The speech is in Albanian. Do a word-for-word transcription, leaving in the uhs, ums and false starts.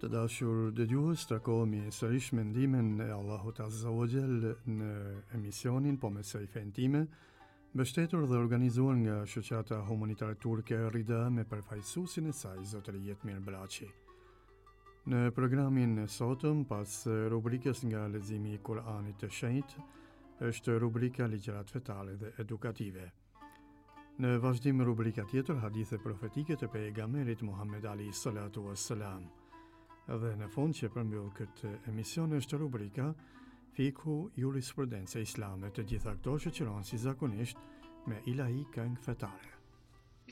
Të dashur dëgjues, takohemi sërish me ndihmën e Allahut Azza wa Jall në emisionin Po me sej fen time, mbështetur dhe organizuar nga shoqata humanitare turke Rida me përfaqësuesin e saj zotëri Jetmir Braçi. Në programin e sotëm, pas rubrikës nga leximi i Kuranit të Shenjtë, është rubrika ligjërat fetare dhe edukative. Në vazhdim rubrika tjetër, hadithe profetike të pejgamberit Muhammed Ali salatu wassalam. Dhe në fund që përmbyll këtë emision është rubrika Fiku Jurisprudence Islame. Të gjitha këto shoqërohen si zakonisht me ilahi këngë fetare.